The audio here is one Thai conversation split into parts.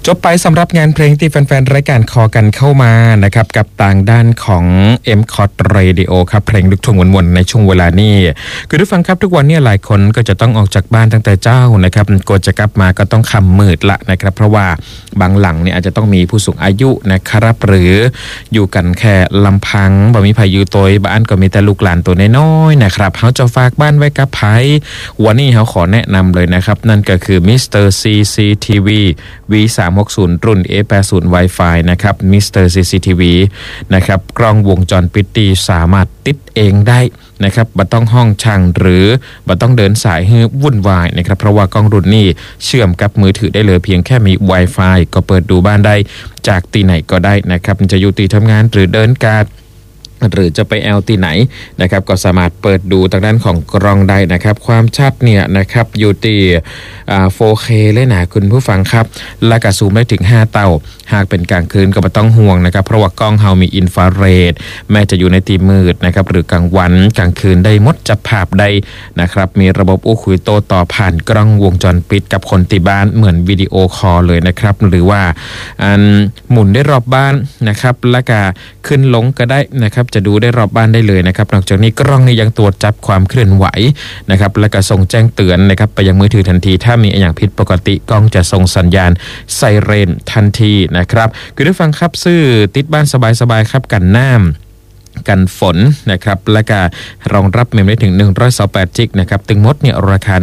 จบไปสำหรับงานเพลงที่แฟนๆรายการคอกันเข้ามานะครับกับต่างด้านของ M-Cot Radio ครับเพลงลูกทุ่งวนๆในช่วงเวลานี้คือทุกฟังครับทุกวันนี้หลายคนก็จะต้องออกจากบ้านตั้งแต่เจ้านะครับกว่าจะกลับมาก็ต้องค่ำมืดละนะครับเพราะว่าบางหลังเนี่ยอาจจะต้องมีผู้สูงอายุนะครับหรืออยู่กันแค่ลำพังบ่มีไผอยู่ตัวบ้านก็มีแต่ลูกหลานตัวน้อยๆนะครับเขาจะฝากบ้านไว้กับไผวันนี้เขาขอแนะนำเลยนะครับนั่นก็คือ Mr. CCTV V360 รุ่น A80 Wi-Fi นะครับ Mr. CCTV นะครับกล้องวงจรปิดที่สามารถติดเองได้นะครับบ่ต้องห้องช่างหรือบ่ต้องเดินสายให้วุ่นวายนะครับเพราะว่ากล้องรุ่นนี้เชื่อมกับมือถือได้เลยเพียงแค่มี Wi-Fi ก็เปิดดูบ้านได้จากที่ไหนก็ได้นะครับจะอยู่ที่ทำงานหรือเดินการหรือจะไปแอลที่ไหนนะครับก็สามารถเปิดดูทางด้านของกล้องได้นะครับความชัดเนี่ยนะครับอยู่ที่4K เลยนะคุณผู้ฟังครับและก็ซูมได้ถึง5เท่าหากเป็นกลางคืนก็ไม่ต้องห่วงนะครับเพราะว่ากล้องเฮามีอินฟราเรดแม้จะอยู่ในที่มืดนะครับหรือกลางวันกลางคืนได้หมดจับภาพได้นะครับมีระบบอู้คุยโต้ต่อผ่านกล้องวงจรปิดกับคนที่บ้านเหมือนวิดีโอคอลเลยนะครับหรือว่าหมุนได้รอบบ้านนะครับและก็ขึ้นลงก็ได้นะครับจะดูได้รอบบ้านได้เลยนะครับนอกจากนี้กล้องนี้ยังตรวจจับความเคลื่อนไหวนะครับและก็ส่งแจ้งเตือนนะครับไปยังมือถือทันทีถ้ามีอย่างผิดปกติกล้องจะส่งสัญญาณไซเรนทันทีนะครับคือได้ฟังครับซื้อติดบ้านสบายๆครับกันน้ำกันฝนนะครับและก็รองรับเมมได้ถึง128จิกนะครับตึงมดเนี่ยราคา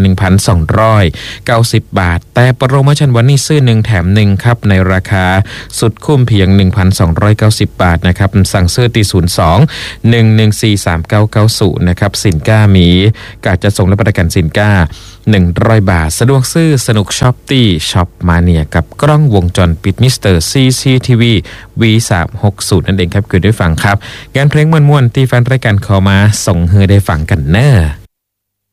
1,290 บาทแต่โปรโมชั่นวันนี้ซื้อ1แถม1ครับในราคาสุดคุ้มเพียง 1,290 บาทนะครับสั่งซื้อที่02-1143990นะครับสินค้ามีการจะส่งและประกันสินค้า100 บาทสะดวกซื้อสนุกช็อปตี้ช็อปมาเนียกับกล้องวงจรปิด Mr. CCTV V360 นั่นเองครับคือได้ฟังครับงานเพลงม่วนๆที่แฟนรายการขอมาส่งเฮอได้ฟังกันเนอะ